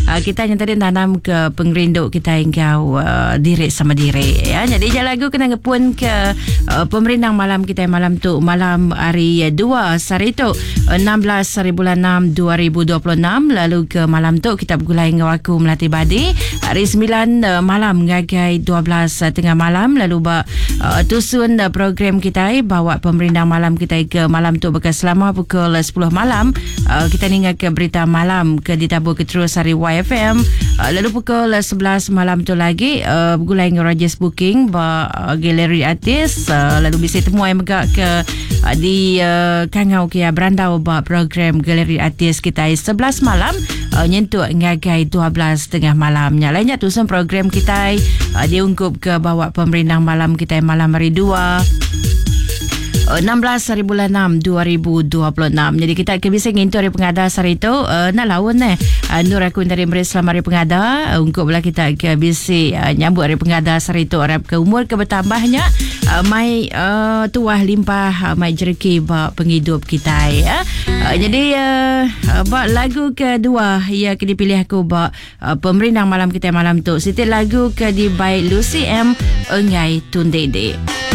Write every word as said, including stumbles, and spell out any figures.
uh, kita yang tadi tanam ke pengerinduk kita engkau uh, diri sama diri ya. Jadi je lagu kena ngepun ke uh, pemerintah malam kita malam tu malam hari dua hari tu enam belas hari bulan enam dua ribu dua puluh enam. Lalu ke malam tu kita bergulai dengan waku Melati Badi hari sembilan uh, malam ngagai dua belas uh, tengah malam. Lalu ba uh, tusun uh, program kita bawa pemerintah malam kita ke malam tu bekas selama pukul sepuluh malam. uh, kita ningat ke berita malam ke ditabur ke terus hari Y F M. uh, lalu pukul sebelas malam tu lagi uh, bergulai dengan Rogers Booking ba uh, galeri artis. uh, lalu bisa temu yang megak ke uh, di uh, Kangau Kia Berandau ba program galeri artis kita sebelas malam uh, nyentuk ngagai dua belas tengah malamnya. Lainnya tu sem program kita uh, diungkup ke bawa pemerintah malam kita malam hari dua enam belas hari bulan enam dua ribu dua puluh enam. Jadi kita akan bisa ngintu hari pengada hari itu uh, nak lawan eh uh, Nur aku dari Meris selama hari pengada uh, untuk belah kita akan bisa uh, nyambut hari pengada hari itu harap ke umur ke bertambahnya uh, mai uh, tuah limpah uh, mai jereki ba penghidup kita ya. Uh, jadi uh, uh, ba lagu kedua ia akan dipilih aku ba uh, pemerintah malam kita malam tu. Siti lagu ke di by Lucy M Engai Tundede.